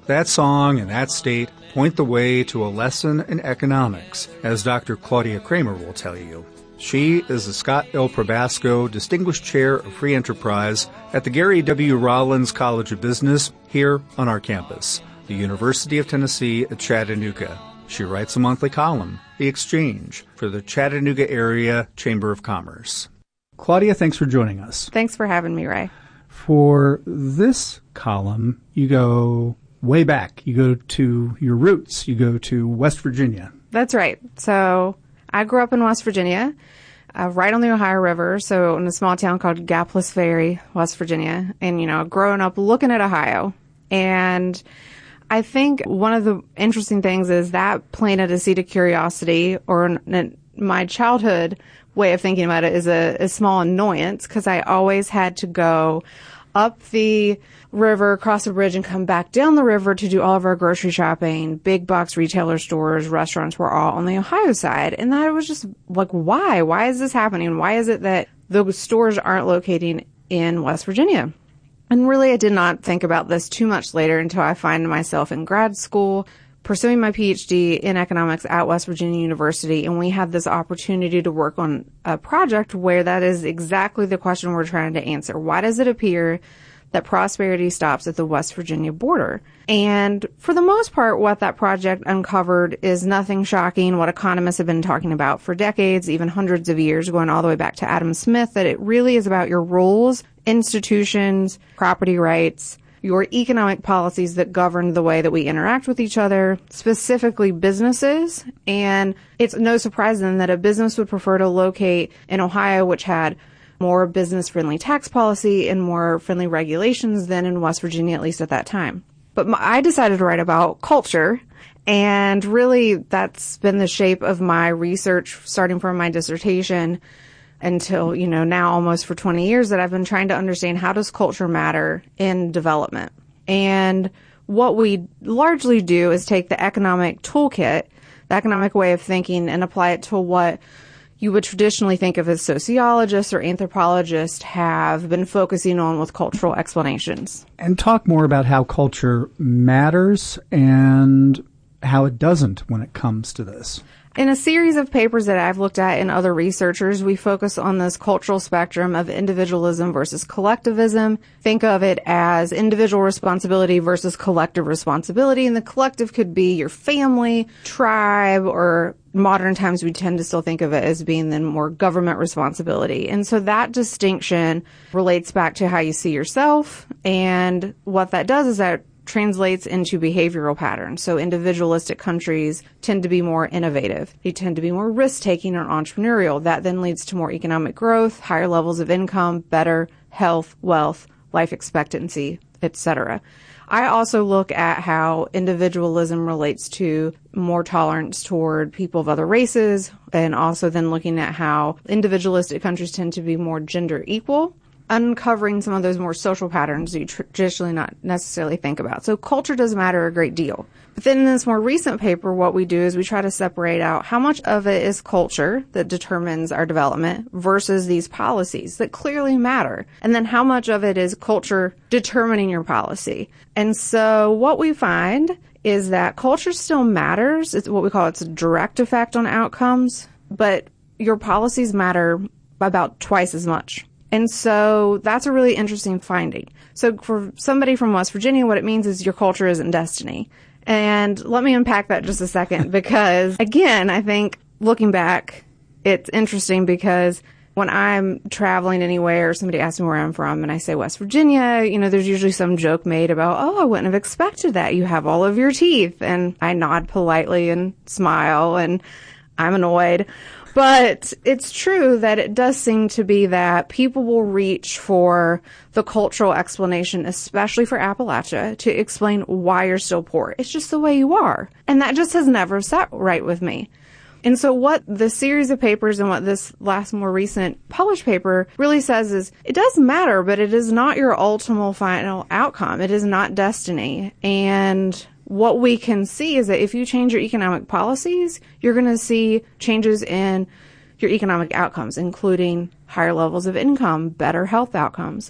That song and that state point the way to a lesson in economics, as Dr. Claudia Kramer will tell you. She is the Scott L. Probasco Distinguished Chair of Free Enterprise at the Gary W. Rollins College of Business here on our campus, the University of Tennessee at Chattanooga. She writes a monthly column, The Exchange, for the Chattanooga Area Chamber of Commerce. Claudia, thanks for joining us. Thanks for having me, Ray. For this column, you go way back. You go to your roots. You go to West Virginia. That's right. So I grew up in West Virginia, right on the Ohio River, so in a small town called Gapless Ferry, West Virginia. And, growing up looking at Ohio. And I think one of the interesting things is that planted a seed of curiosity, or my childhood way of thinking about it is a small annoyance, because I always had to go up the river, cross the bridge, and come back down the river to do all of our grocery shopping. Big box retailer stores, restaurants were all on the Ohio side. And that was just like, why? Why is this happening? Why is it that those stores aren't locating in West Virginia? And really, I did not think about this too much later until I find myself in grad school pursuing my PhD in economics at West Virginia University, and we had this opportunity to work on a project where that is exactly the question we're trying to answer. Why does it appear that prosperity stops at the West Virginia border? And for the most part, what that project uncovered is nothing shocking, what economists have been talking about for decades, even hundreds of years, going all the way back to Adam Smith, that it really is about your rules, institutions, property rights, your economic policies that govern the way that we interact with each other, specifically businesses. And it's no surprise then that a business would prefer to locate in Ohio, which had more business-friendly tax policy and more friendly regulations than in West Virginia, at least at that time. But I decided to write about culture, and really that's been the shape of my research, starting from my dissertation until, now almost for 20 years, that I've been trying to understand, how does culture matter in development? And what we largely do is take the economic toolkit, the economic way of thinking, and apply it to what you would traditionally think of as sociologists or anthropologists have been focusing on with cultural explanations. And talk more about how culture matters and how it doesn't when it comes to this. In a series of papers that I've looked at and other researchers, we focus on this cultural spectrum of individualism versus collectivism. Think of it as individual responsibility versus collective responsibility. And the collective could be your family, tribe, or modern times we tend to still think of it as being then more government responsibility. And so that distinction relates back to how you see yourself. And what that does is that translates into behavioral patterns. So individualistic countries tend to be more innovative. They tend to be more risk-taking and entrepreneurial. That then leads to more economic growth, higher levels of income, better health, wealth, life expectancy, etc. I also look at how individualism relates to more tolerance toward people of other races, and also then looking at how individualistic countries tend to be more gender equal, uncovering some of those more social patterns you traditionally not necessarily think about. So culture does matter a great deal. But then in this more recent paper, what we do is we try to separate out how much of it is culture that determines our development versus these policies that clearly matter. And then how much of it is culture determining your policy. And so what we find is that culture still matters. It's what we call its direct effect on outcomes, but your policies matter by about twice as much. And so that's a really interesting finding. So for somebody from West Virginia, what it means is your culture isn't destiny. And let me unpack that just a second, because again, I think looking back, it's interesting because when I'm traveling anywhere, somebody asks me where I'm from and I say West Virginia, there's usually some joke made about, oh, I wouldn't have expected that. You have all of your teeth. And I nod politely and smile and I'm annoyed. But it's true that it does seem to be that people will reach for the cultural explanation, especially for Appalachia, to explain why you're still poor. It's just the way you are. And that just has never sat right with me. And so what the series of papers and what this last more recent published paper really says is it does matter, but it is not your ultimate final outcome. It is not destiny. And what we can see is that if you change your economic policies, you're going to see changes in your economic outcomes, including higher levels of income, better health outcomes.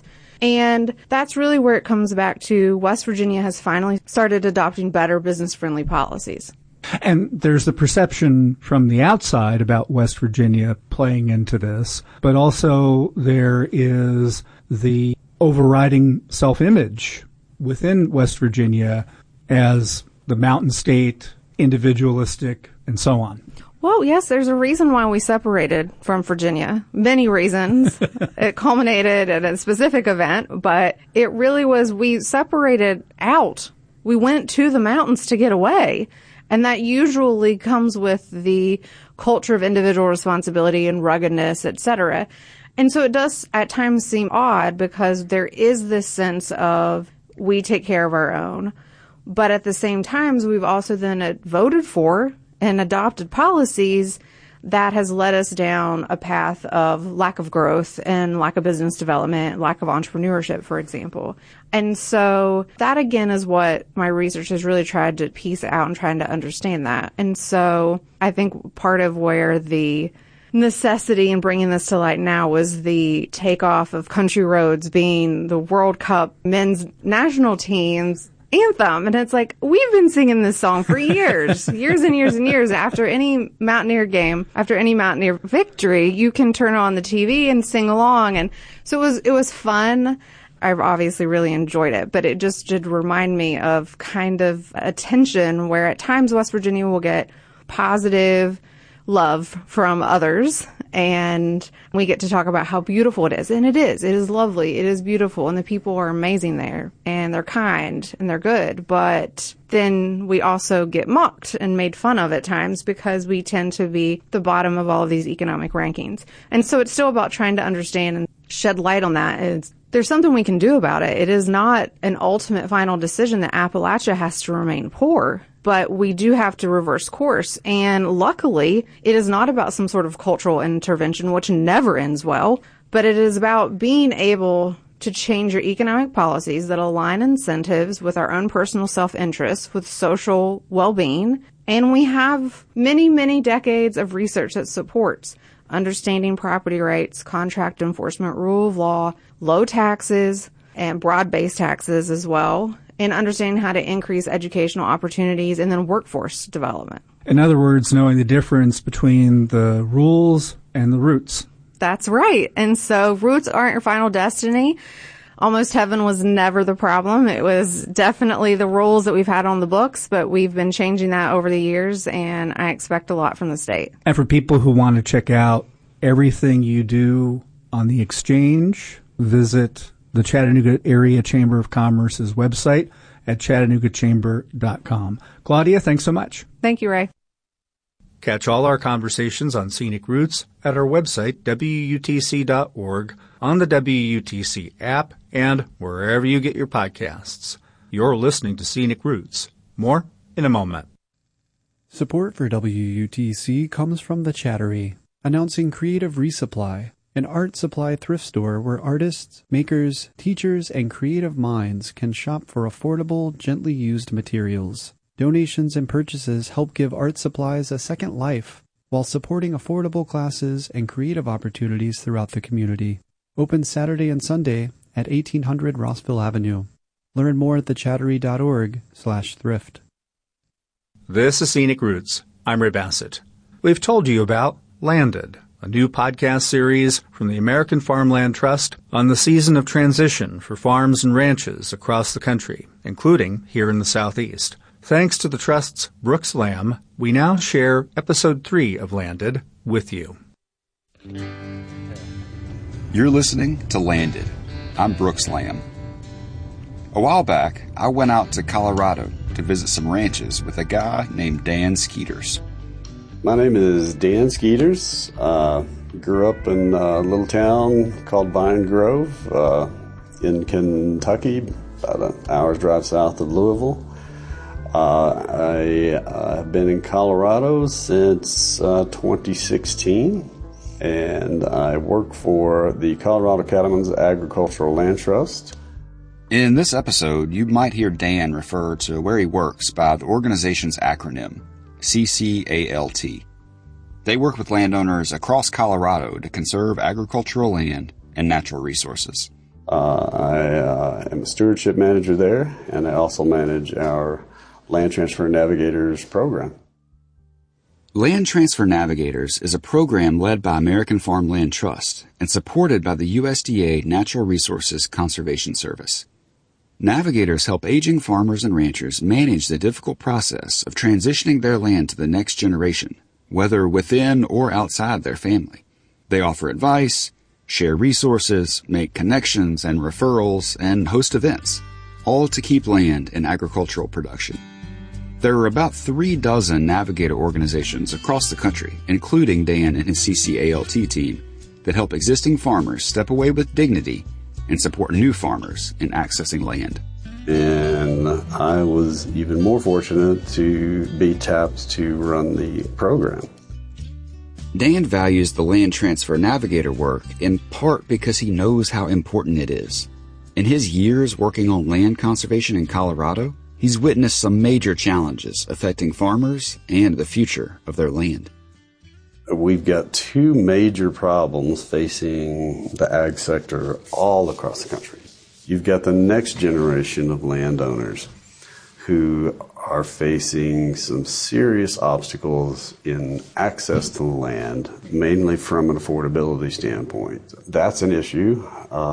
And that's really where it comes back to West Virginia has finally started adopting better business-friendly policies. And there's the perception from the outside about West Virginia playing into this, but also there is the overriding self-image within West Virginia as the mountain state, individualistic, and so on. Well, yes, there's a reason why we separated from Virginia. Many reasons. It culminated at a specific event, but it really was, we separated out. We went to the mountains to get away. And that usually comes with the culture of individual responsibility and ruggedness, etc. And so it does at times seem odd because there is this sense of we take care of our own. But at the same time, we've also then voted for and adopted policies that has led us down a path of lack of growth and lack of business development, lack of entrepreneurship, for example. And so that, again, is what my research has really tried to piece out and trying to understand that. And so I think part of where the necessity in bringing this to light now was the takeoff of Country Roads being the World Cup men's national team's anthem. And it's like, we've been singing this song for years, years and years and years. After any Mountaineer game, after any Mountaineer victory, you can turn on the TV and sing along. And so it was fun. I've obviously really enjoyed it, but it just did remind me of kind of a tension where at times West Virginia will get positive love from others, and we get to talk about how beautiful it is. And it is lovely. It is beautiful. And the people are amazing there, and they're kind and they're good. But then we also get mocked and made fun of at times because we tend to be the bottom of all of these economic rankings. And so it's still about trying to understand and shed light on that. There's something we can do about it. It is not an ultimate final decision that Appalachia has to remain poor, but we do have to reverse course. And luckily, it is not about some sort of cultural intervention, which never ends well, but it is about being able to change your economic policies that align incentives with our own personal self-interest, with social well-being. And we have many, many decades of research that supports understanding property rights, contract enforcement, rule of law, low taxes, and broad-based taxes as well, and understanding how to increase educational opportunities and then workforce development. In other words, knowing the difference between the rules and the roots. That's right. And so roots aren't your final destiny. Almost heaven was never the problem. It was definitely the rules that we've had on the books, but we've been changing that over the years, and I expect a lot from the state. And for people who want to check out everything you do on the exchange, visit the Chattanooga Area Chamber of Commerce's website at chattanoogamchamber.com. Claudia, thanks so much. Thank you, Ray. Catch all our conversations on Scenic Roots at our website, WUTC.org, on the WUTC app, and wherever you get your podcasts. You're listening to Scenic Roots. More in a moment. Support for WUTC comes from The Chattery, announcing Creative Resupply, an art supply thrift store where artists, makers, teachers, and creative minds can shop for affordable, gently used materials. Donations and purchases help give art supplies a second life while supporting affordable classes and creative opportunities throughout the community. Open Saturday and Sunday at 1800 Rossville Avenue. Learn more at thechattery.org/thrift. This is Scenic Roots. I'm Ray Bassett. We've told you about Landed, a new podcast series from the American Farmland Trust on the season of transition for farms and ranches across the country, including here in the Southeast. Thanks to the Trust's Brooks Lamb, we now share Episode 3 of Landed with you. You're listening to Landed. I'm Brooks Lamb. A while back, I went out to Colorado to visit some ranches with a guy named Dan Skeeters. My name is Dan Skeeters. Grew up in a little town called Vine Grove in Kentucky, about an hour's drive south of Louisville. I have been in Colorado since 2016, and I work for the Colorado Cattlemen's Agricultural Land Trust. In this episode, you might hear Dan refer to where he works by the organization's acronym, CCALT. They work with landowners across Colorado to conserve agricultural land and natural resources. I am a stewardship manager there, and I also manage our Land Transfer Navigators program. Land Transfer Navigators is a program led by American Farmland Trust and supported by the USDA Natural Resources Conservation Service. Navigators help aging farmers and ranchers manage the difficult process of transitioning their land to the next generation, whether within or outside their family. They offer advice, share resources, make connections and referrals, and host events, all to keep land in agricultural production. There are about 36 Navigator organizations across the country, including Dan and his CCALT team, that help existing farmers step away with dignity and support new farmers in accessing land. And I was even more fortunate to be tapped to run the program. Dan values the Land Transfer Navigator work in part because he knows how important it is. In his years working on land conservation in Colorado, he's witnessed some major challenges affecting farmers and the future of their land. We've got two major problems facing the ag sector all across the country. You've got the next generation of landowners who are facing some serious obstacles in access to the land, mainly from an affordability standpoint. That's an issue,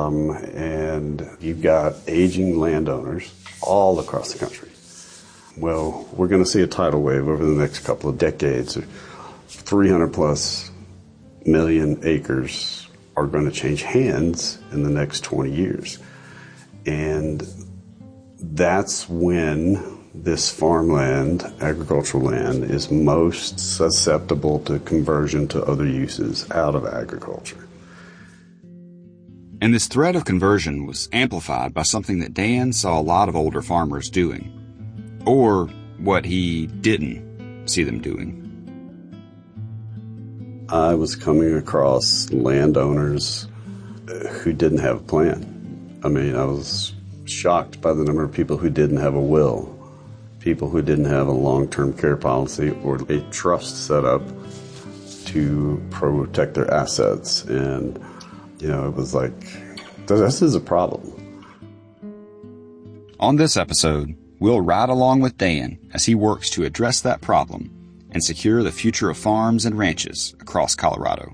and you've got aging landowners all across the country. Well, we're going to see a tidal wave over the next couple of decades. 300 plus million acres are going to change hands in the next 20 years. And that's when this farmland, agricultural land, is most susceptible to conversion to other uses out of agriculture. And this threat of conversion was amplified by something that Dan saw a lot of older farmers doing, or what he didn't see them doing. I was coming across landowners who didn't have a plan. I mean, I was shocked by the number of people who didn't have a will, people who didn't have a long-term care policy or a trust set up to protect their assets. And, you know, it was like, this is a problem. On this episode, we'll ride along with Dan as he works to address that problem and secure the future of farms and ranches across Colorado.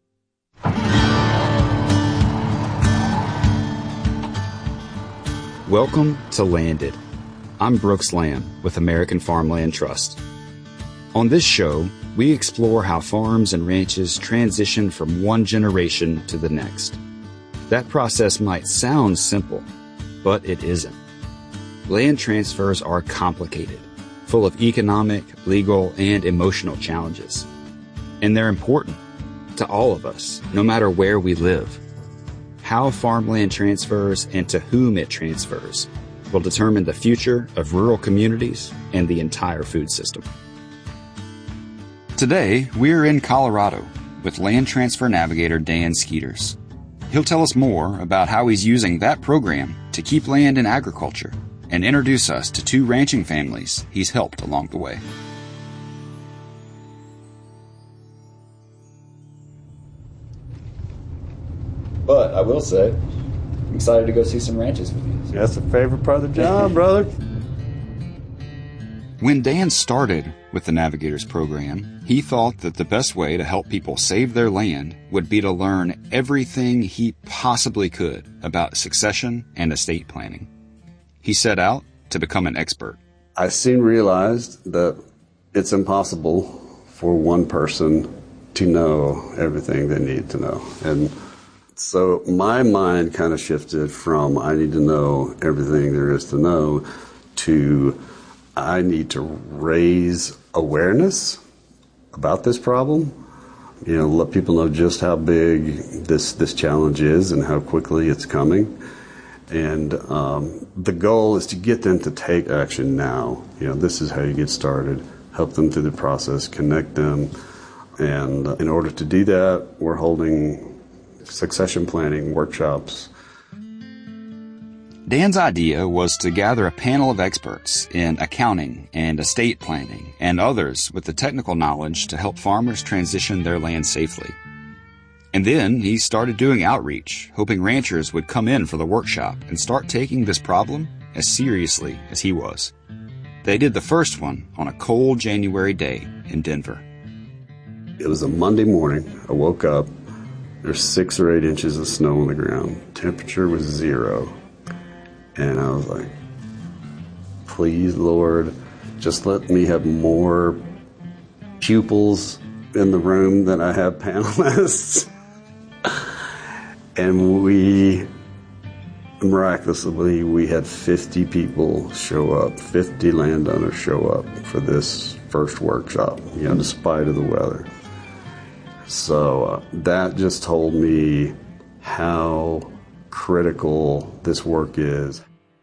Welcome to Landed. I'm Brooks Lamb with American Farmland Trust. On this show, we explore how farms and ranches transition from one generation to the next. That process might sound simple, but it isn't. Land transfers are complicated, full of economic, legal, and emotional challenges. And they're important to all of us, no matter where we live. How farmland transfers and to whom it transfers will determine the future of rural communities and the entire food system. Today, we're in Colorado with Land Transfer Navigator Dan Skeeters. He'll tell us more about how he's using that program to keep land in agriculture and introduce us to two ranching families he's helped along the way. But I will say, I'm excited to go see some ranches with you. That's the favorite part of the job, brother. When Dan started with the Navigators program, he thought that the best way to help people save their land would be to learn everything he possibly could about succession and estate planning. He set out to become an expert. I soon realized that it's impossible for one person to know everything they need to know. And so my mind kind of shifted from I need to know everything there is to know to I need to raise awareness about this problem. You know, let people know just how big this challenge is and how quickly it's coming. And the goal is to get them to take action now. You know, this is how you get started. Help them through the process, connect them. And in order to do that, we're holding succession planning workshops. Dan's idea was to gather a panel of experts in accounting and estate planning and others with the technical knowledge to help farmers transition their land safely. And then he started doing outreach, hoping ranchers would come in for the workshop and start taking this problem as seriously as he was. They did the first one on a cold January day in Denver. It was a Monday morning. I woke up. There's 6 or 8 inches of snow on the ground. Temperature was 0. And I was like, please, Lord, just let me have more pupils in the room than I have panelists. And miraculously, we had 50 people show up, 50 landowners show up for this first workshop, despite of the weather. So that just told me how critical this work is.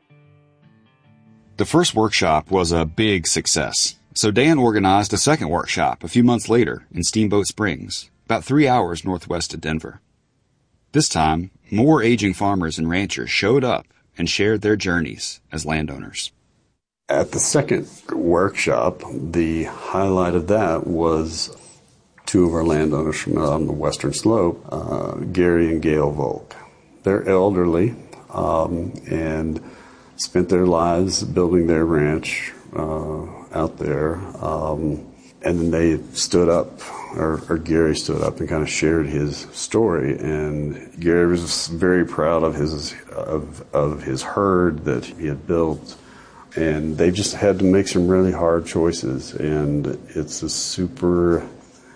The first workshop was a big success, so Dan organized a second workshop a few months later in Steamboat Springs, about 3 hours northwest of Denver. This time, more aging farmers and ranchers showed up and shared their journeys as landowners. At the second workshop, the highlight of that was 2 of our landowners from on the western slope, Gary and Gail Volk. They're elderly and spent their lives building their ranch out there. And then they stood up, or Gary stood up and kind of shared his story. And Gary was very proud of his herd that he had built. And they just had to make some really hard choices. And it's a super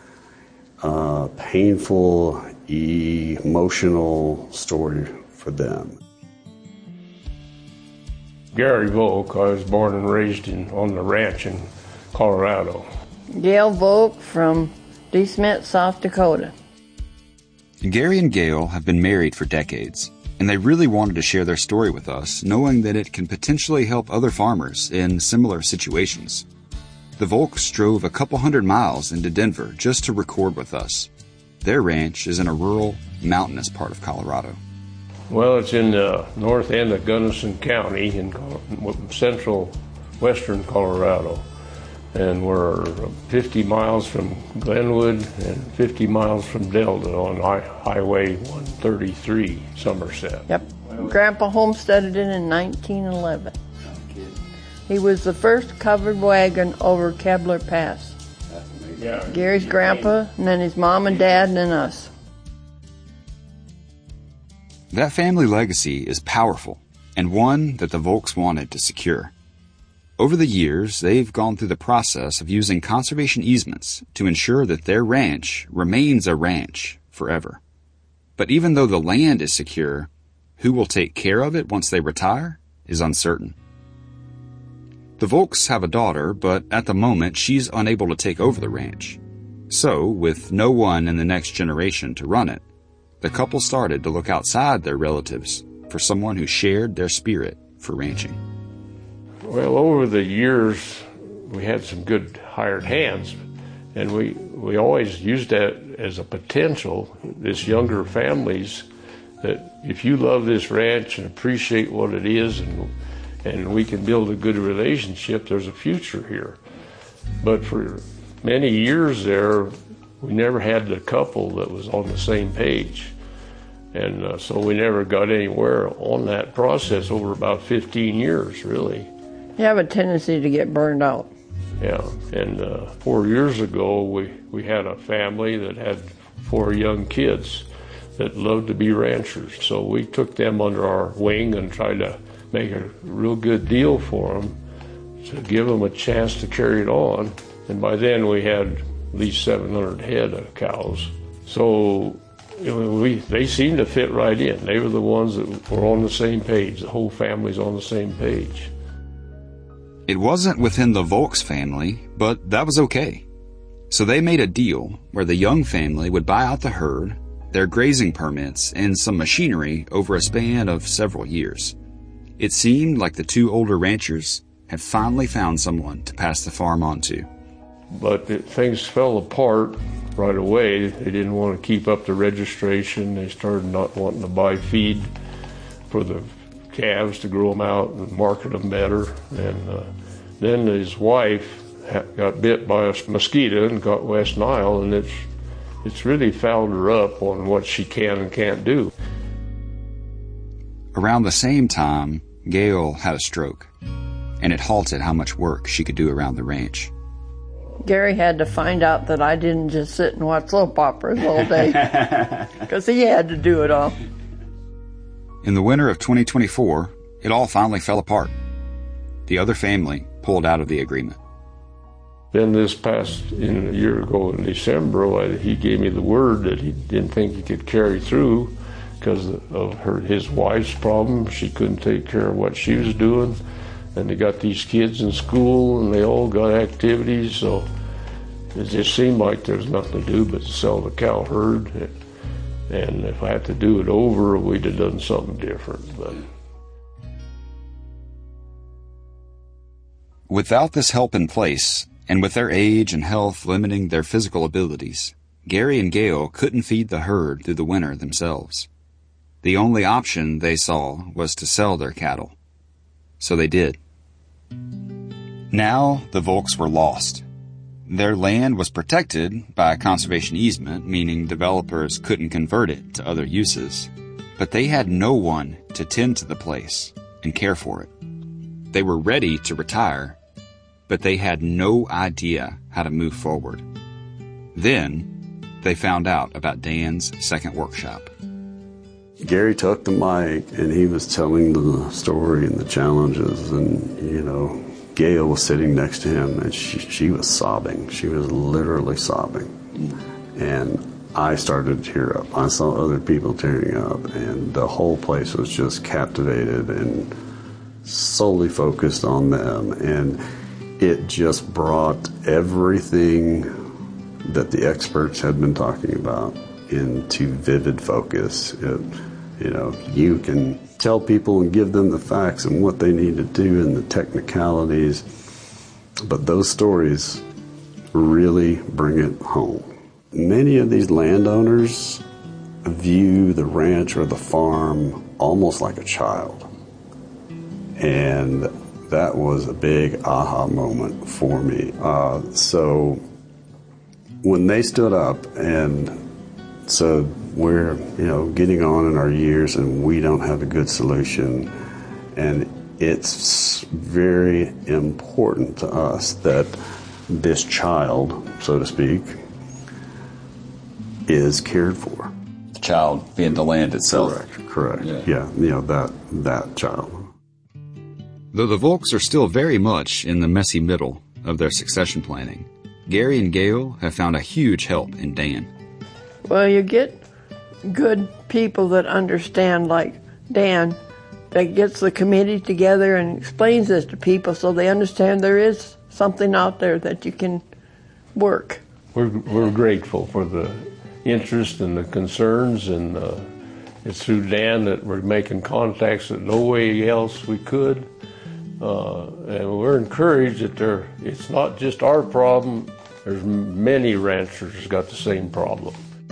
painful, emotional story for them. Gary Volk, I was born and raised on the ranch in Colorado. Gail Volk from DeSmet, South Dakota. Gary and Gail have been married for decades, and they really wanted to share their story with us, knowing that it can potentially help other farmers in similar situations. The Volks drove a couple 100 miles into Denver just to record with us. Their ranch is in a rural, mountainous part of Colorado. Well, it's in the north end of Gunnison County in central western Colorado. And we're 50 miles from Glenwood and 50 miles from Delta on Highway 133, Somerset. Yep. Grandpa homesteaded it in 1911. He was the first covered wagon over Kebler Pass. That's amazing. Yeah. Gary's grandpa, and then his mom and dad, and then us. That family legacy is powerful, and one that the Volks wanted to secure. Over the years, they've gone through the process of using conservation easements to ensure that their ranch remains a ranch forever. But even though the land is secure, who will take care of it once they retire is uncertain. The Volks have a daughter, but at the moment she's unable to take over the ranch. So, with no one in the next generation to run it, the couple started to look outside their relatives for someone who shared their spirit for ranching. Well, over the years, we had some good hired hands, and we always used that as a potential, this younger families, that if you love this ranch and appreciate what it is and we can build a good relationship, there's a future here. But for many years there, we never had the couple that was on the same page. And so we never got anywhere on that process over about 15 years, really. You have a tendency to get burned out. Yeah, and 4 years ago, we had a family that had 4 young kids that loved to be ranchers. So we took them under our wing and tried to make a real good deal for them to give them a chance to carry it on. And by then we had at least 700 head of cows. So they seemed to fit right in. They were the ones that were on the same page. The whole family's on the same page. It wasn't within the Volks family, but that was okay. So they made a deal where the young family would buy out the herd, their grazing permits, and some machinery over a span of several years. It seemed like the 2 older ranchers had finally found someone to pass the farm on to. But things fell apart right away. They didn't want to keep up the registration. They started not wanting to buy feed for the calves to grow them out and market them better. And then his wife got bit by a mosquito and got West Nile, and it's it's really fouled her up on what she can and can't do. Around the same time, Gail had a stroke, and it halted how much work she could do around the ranch. Gary had to find out that I didn't just sit and watch soap operas all day, because he had to do it all. In the winter of 2024, it all finally fell apart. The other family pulled out of the agreement. Then a year ago in December, he gave me the word that he didn't think he could carry through because of his wife's problem. She couldn't take care of what she was doing. And they got these kids in school, and they all got activities, so it just seemed like there was nothing to do but to sell the cow herd. And if I had to do it over, we'd have done something different. But without this help in place, and with their age and health limiting their physical abilities, Gary and Gail couldn't feed the herd through the winter themselves. The only option they saw was to sell their cattle. So they did. Now the Volks were lost. Their land was protected by a conservation easement, meaning developers couldn't convert it to other uses. But they had no one to tend to the place and care for it. They were ready to retire, but they had no idea how to move forward. Then they found out about Dan's second workshop. Gary took the mic and he was telling the story and the challenges, and Gail was sitting next to him and she was sobbing. She was literally sobbing. And I started to tear up. I saw other people tearing up, and the whole place was just captivated and solely focused on them. And it just brought everything that the experts had been talking about into vivid focus. You can tell people and give them the facts and what they need to do and the technicalities, but those stories really bring it home. Many of these landowners view the ranch or the farm almost like a child, and that was a big aha moment for me. So when they stood up and said, we're getting on in our years and we don't have a good solution, and it's very important to us that this child, so to speak, is cared for. The child being the land itself. Correct. Yeah, that child. Though the Volks are still very much in the messy middle of their succession planning, Gary and Gail have found a huge help in Dan. Well, you get good people that understand, like Dan, that gets the committee together and explains this to people so they understand there is something out there that you can work. We're grateful for the interest and the concerns, and it's through Dan that we're making contacts that no way else we could. And we're encouraged that it's not just our problem. There's many ranchers got the same problem.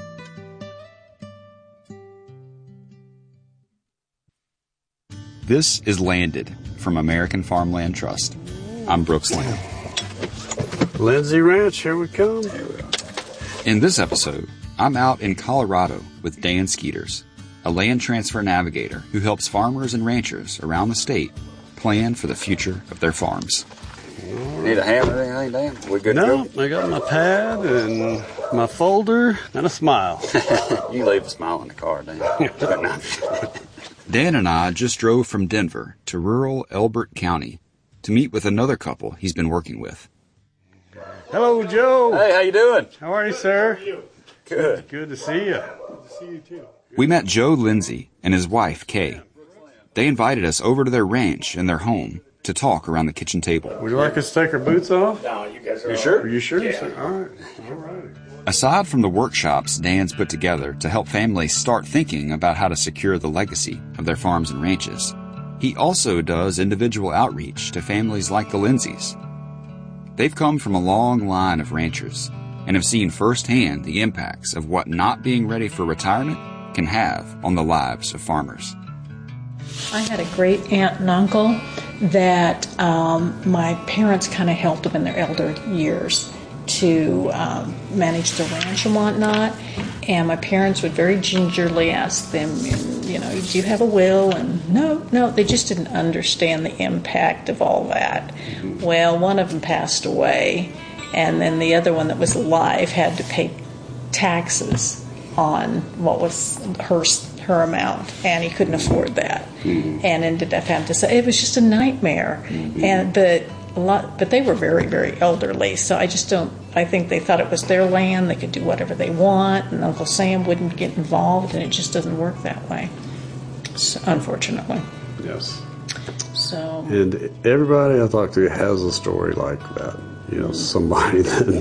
This is Landed from American Farmland Trust. I'm Brooks Lamb. Lindsay Ranch, here we come. In this episode, I'm out in Colorado with Dan Skeeters, a land transfer navigator who helps farmers and ranchers around the state plan for the future of their farms. Need a hammer or anything, Dan? We good to No, go? I got my pad and my folder and a smile. You leave a smile in the car, Dan. Dan and I just drove from Denver to rural Elbert County to meet with another couple he's been working with. Hello, Joe. Hey, how you doing? How are you, sir? Good. Good to see you. Good to see you, too. We met Joe Lindsay and his wife, Kay. They invited us over to their ranch and their home to talk around the kitchen table. Would you like us to take our boots off? No, you guys are you sure? Are you sure? Yeah. All right. Aside from the workshops Dan's put together to help families start thinking about how to secure the legacy of their farms and ranches, he also does individual outreach to families like the Lindsays. They've come from a long line of ranchers and have seen firsthand the impacts of what not being ready for retirement can have on the lives of farmers. I had a great aunt and uncle that my parents kind of helped them in their elder years. to manage the ranch and whatnot. And my parents would very gingerly ask them, you know, do you have a will? And no, they just didn't understand the impact of all that. Well, one of them passed away, and then the other one that was alive had to pay taxes on what was her amount, and he couldn't afford that, and ended up having to say it was just a nightmare. And but they were very, very elderly, so I think they thought it was their land, they could do whatever they want, and Uncle Sam wouldn't get involved, and it just doesn't work that way, so, unfortunately. Yes. So. And everybody I talk to has a story like that. You know, somebody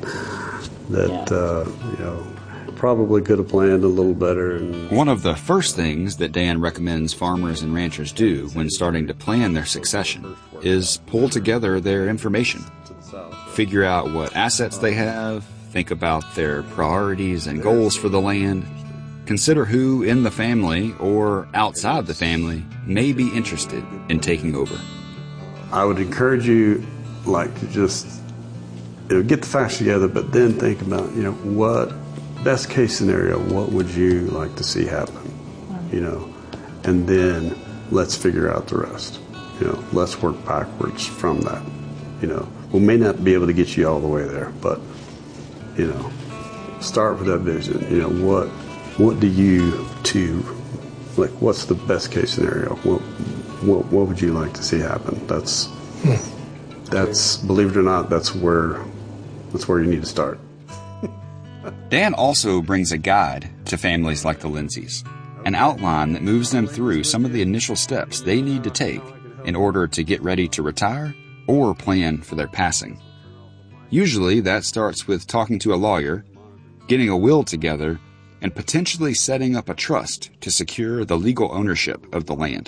that you know, probably could have planned a little better. And one of the first things that Dan recommends farmers and ranchers do when starting to plan their succession is pull together their information. Figure out what assets they have, think about their priorities and goals for the land, consider who in the family or outside the family may be interested in taking over. I would encourage you, like, to just, you know, get the facts together, but then think about, you know, what best case scenario, what would you like to see happen, you know, and then let's figure out the rest. You know, let's work backwards from that. You know, we may not be able to get you all the way there, but, you know, start with that vision. You know, what do you like, what's the best case scenario? What would you like to see happen? That's believe it or not, that's where you need to start. Dan also brings a guide to families like the Lindsays, an outline that moves them through some of the initial steps they need to take in order to get ready to retire or plan for their passing. Usually that starts with talking to a lawyer, getting a will together, and potentially setting up a trust to secure the legal ownership of the land.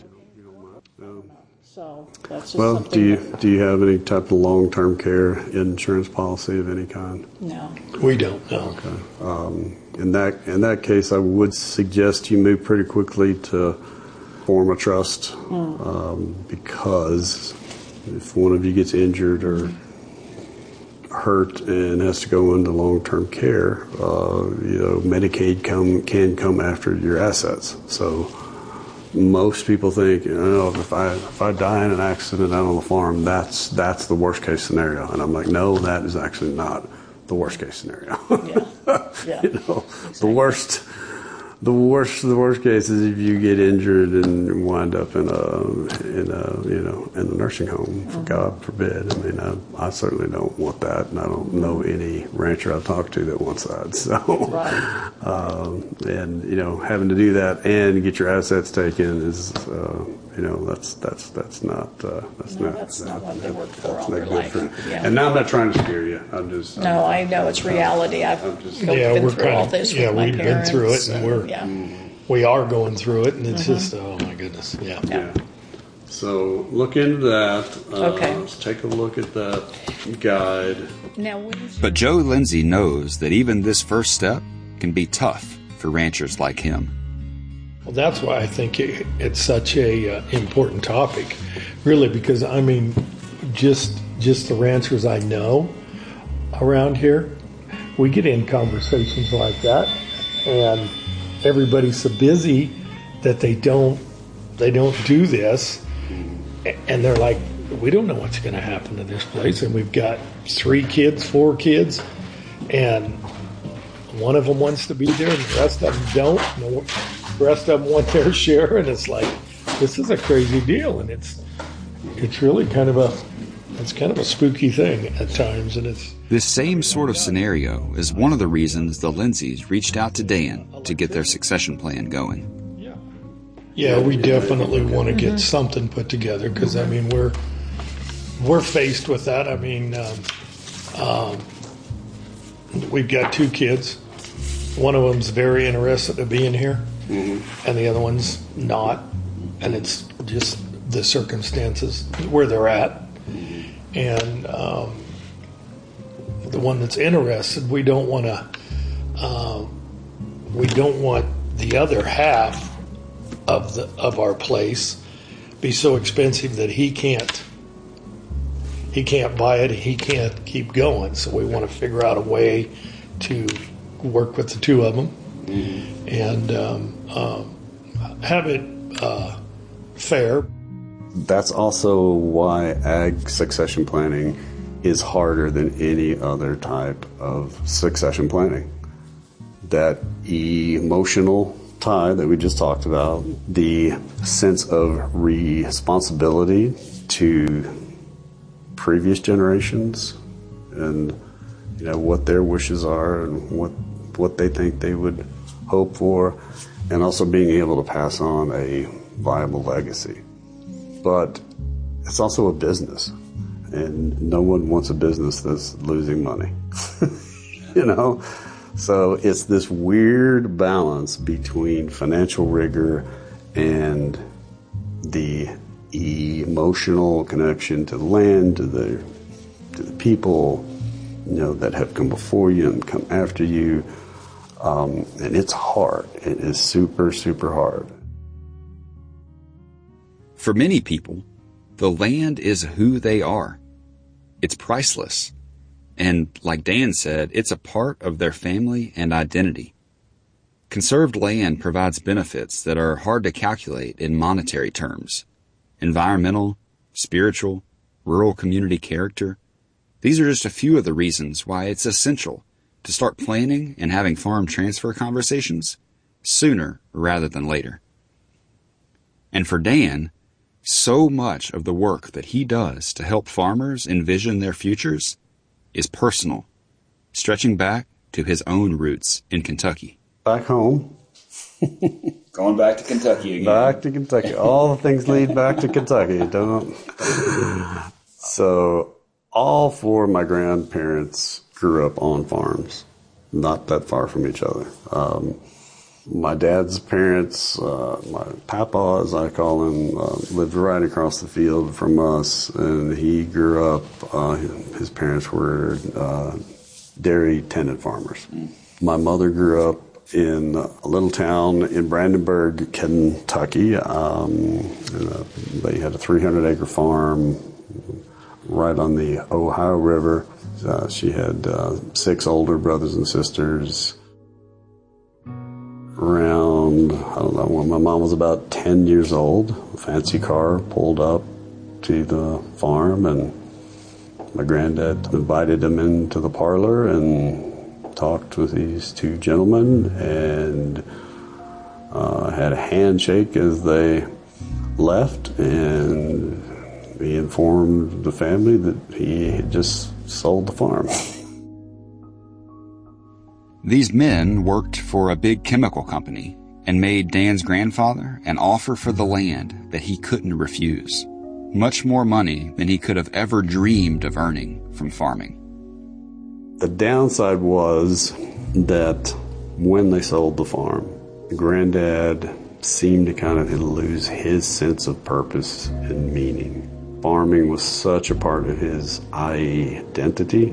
So that's just well, do you have any type of long-term care insurance policy of any kind? No. We don't, no. Okay. In that case, I would suggest you move pretty quickly to form a trust, because if one of you gets injured or hurt and has to go into long-term care, you know, Medicaid can come after your assets. So most people think, you know, if I die in an accident out on the farm, that's the worst case scenario. And I'm like, no, that is actually not the worst case scenario. Yeah. You know, exactly. The worst case is if you get injured and wind up in a nursing home. For God forbid. I mean, I certainly don't want that, and I don't know any rancher I've talked to that wants that. So, and you know, having to do that and get your assets taken is, you know, that's not what they work for all their life. Yeah. And now I'm not trying to scare you. I'm just. No, I know it's reality. I've been through all this with my parents. Yeah, we've been through it, and we are going through it, and it's just, oh my goodness, yeah. So look into that. Okay. Let's take a look at that guide. But Joe Lindsay knows that even this first step can be tough for ranchers like him. Well, that's why I think it's such a important topic, really, because, I mean, just the ranchers I know around here, we get in conversations like that, and everybody's so busy that they don't do this, and they're like, we don't know what's going to happen to this place, and we've got 4 kids, and one of them wants to be there, and the rest of them don't. The rest of them want their share, and it's like, this is a crazy deal, and it's really kind of a spooky thing at times, and it's. This same sort of scenario is one of the reasons the Lindsays reached out to Dan to get their succession plan going. Yeah, we definitely want to get something put together, because, I mean, we're faced with that. I mean, we've got 2 kids. One of them's very interested in being here, and the other one's not, and it's just the circumstances where they're at. And the one that's interested, we don't want the other half of our place be so expensive that he can't he can't buy it, he can't keep going. So we want to figure out a way to work with the two of them and have it fair. That's also why ag succession planning is harder than any other type of succession planning. That emotional tie that we just talked about, the sense of responsibility to previous generations and what their wishes are and what they think they would hope for, and also being able to pass on a viable legacy. But it's also a business, and no one wants a business that's losing money. So it's this weird balance between financial rigor and the emotional connection to the land, to the people, that have come before you and come after you. And it's hard. It is super, super hard. For many people, the land is who they are. It's priceless. And like Dan said, it's a part of their family and identity. Conserved land provides benefits that are hard to calculate in monetary terms. Environmental, spiritual, rural community character. These are just a few of the reasons why it's essential to start planning and having farm transfer conversations sooner rather than later. And for Dan, so much of the work that he does to help farmers envision their futures is personal, stretching back to his own roots in Kentucky. Back home. Going back to Kentucky again. Back to Kentucky. All the things lead back to Kentucky, don't? So all four of my grandparents grew up on farms, not that far from each other. My dad's parents, my papa, as I call him, lived right across the field from us, and he grew up, his parents were dairy tenant farmers. My mother grew up in a little town in Brandenburg, Kentucky. They had a 300-acre farm right on the Ohio River. She had 6 older brothers and sisters. Around, when my mom was about 10 years old, a fancy car pulled up to the farm, and my granddad invited him into the parlor and talked with these two gentlemen and had a handshake as they left, and he informed the family that he had just sold the farm. These men worked for a big chemical company and made Dan's grandfather an offer for the land that he couldn't refuse. Much more money than he could have ever dreamed of earning from farming. The downside was that when they sold the farm, Granddad seemed to kind of lose his sense of purpose and meaning. Farming was such a part of his identity.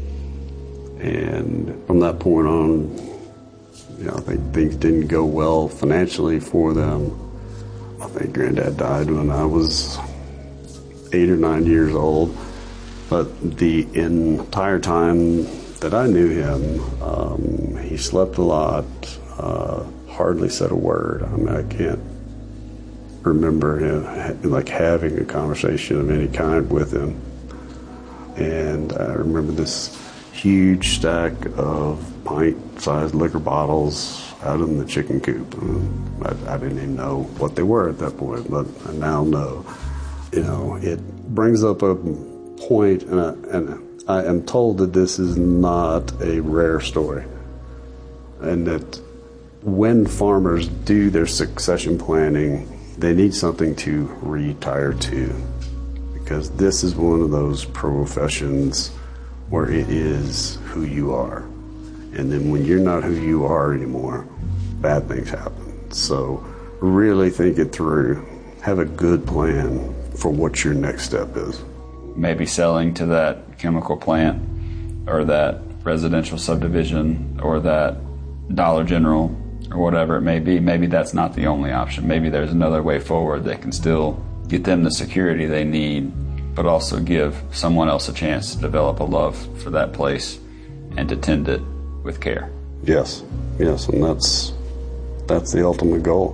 And from that point on, I think things didn't go well financially for them. I think Granddad died when I was 8 or 9 years old. But the entire time that I knew him, he slept a lot, hardly said a word. I can't remember him having a conversation of any kind with him. And I remember this huge stack of pint-sized liquor bottles out in the chicken coop. I didn't even know what they were at that point, but I now know. It brings up a point, and I am told that this is not a rare story, and that when farmers do their succession planning, they need something to retire to, because this is one of those professions where it is who you are. And then when you're not who you are anymore, bad things happen. So really think it through. Have a good plan for what your next step is. Maybe selling to that chemical plant or that residential subdivision or that Dollar General or whatever it may be. Maybe that's not the only option. Maybe there's another way forward that can still get them the security they need but also give someone else a chance to develop a love for that place and to tend it with care. Yes, and that's the ultimate goal.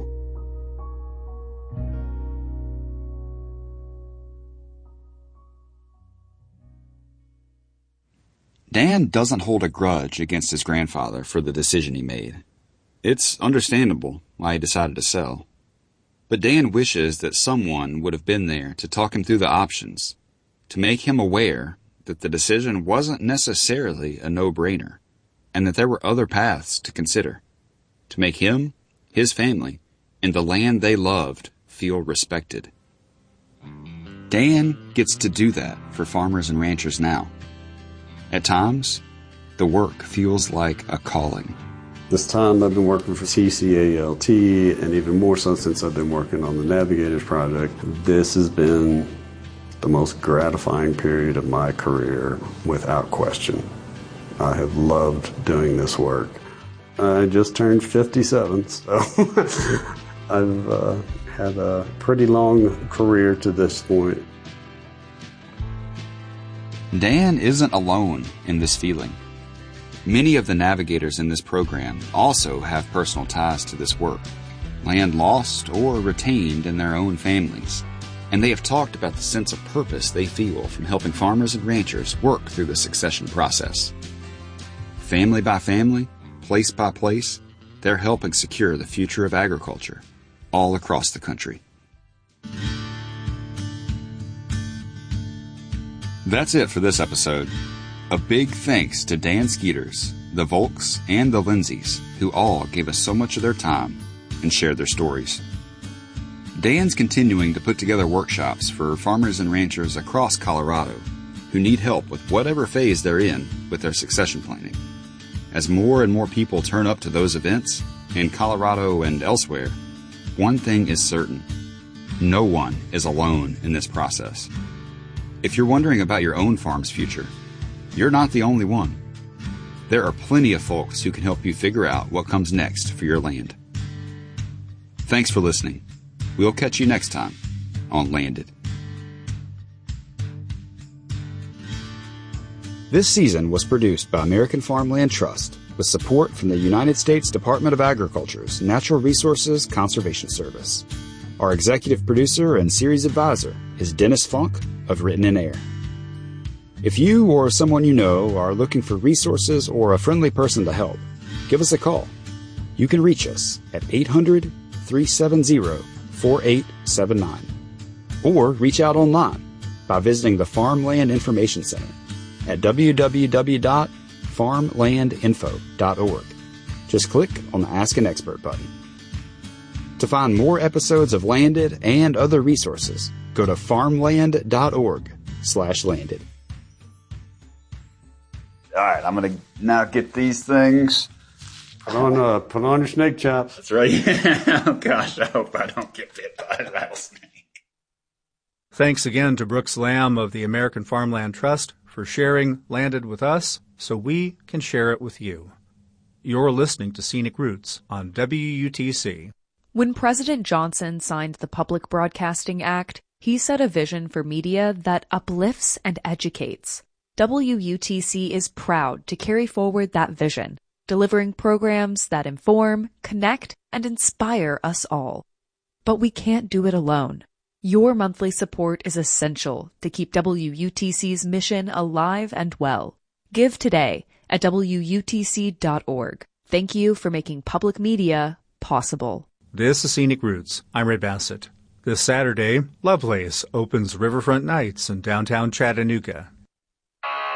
Dan doesn't hold a grudge against his grandfather for the decision he made. It's understandable why he decided to sell. But Dan wishes that someone would have been there to talk him through the options, to make him aware that the decision wasn't necessarily a no-brainer, and that there were other paths to consider, to make him, his family, and the land they loved feel respected. Dan gets to do that for farmers and ranchers now. At times, the work feels like a calling. This time I've been working for CCALT, and even more so since I've been working on the Navigators Project. This has been the most gratifying period of my career, without question. I have loved doing this work. I just turned 57, so I've had a pretty long career to this point. Dan isn't alone in this feeling. Many of the navigators in this program also have personal ties to this work, land lost or retained in their own families, and they have talked about the sense of purpose they feel from helping farmers and ranchers work through the succession process. Family by family, place by place, they're helping secure the future of agriculture all across the country. That's it for this episode. A big thanks to Dan Skeeters, the Volks, and the Lindsays, who all gave us so much of their time and shared their stories. Dan's continuing to put together workshops for farmers and ranchers across Colorado who need help with whatever phase they're in with their succession planning. As more and more people turn up to those events, in Colorado and elsewhere, one thing is certain: no one is alone in this process. If you're wondering about your own farm's future, you're not the only one. There are plenty of folks who can help you figure out what comes next for your land. Thanks for listening. We'll catch you next time on Landed. This season was produced by American Farmland Trust with support from the United States Department of Agriculture's Natural Resources Conservation Service. Our executive producer and series advisor is Dennis Funk of Written in Air. If you or someone you know are looking for resources or a friendly person to help, give us a call. You can reach us at 800-370-4879 or reach out online by visiting the Farmland Information Center at www.farmlandinfo.org. Just click on the Ask an Expert button. To find more episodes of Landed and other resources, go to farmland.org/landed. All right, I'm going to now get these things. Put on your snake chops. That's right. Oh, gosh, I hope I don't get bit by a rattlesnake. Thanks again to Brooks Lamb of the American Farmland Trust for sharing Landed with us so we can share it with you. You're listening to Scenic Roots on WUTC. When President Johnson signed the Public Broadcasting Act, he set a vision for media that uplifts and educates. WUTC is proud to carry forward that vision, delivering programs that inform, connect, and inspire us all. But we can't do it alone. Your monthly support is essential to keep WUTC's mission alive and well. Give today at WUTC.org. Thank you for making public media possible. This is Scenic Roots. I'm Ray Bassett. This Saturday, Lovelace opens Riverfront Nights in downtown Chattanooga.